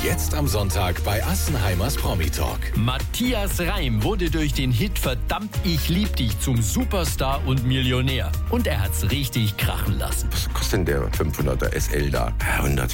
Jetzt am Sonntag bei Assenheimers Promi-Talk. Matthias Reim wurde durch den Hit Verdammt, ich lieb dich zum Superstar und Millionär. Und er hat's richtig krachen lassen. Was kostet denn der 500er SL da? 100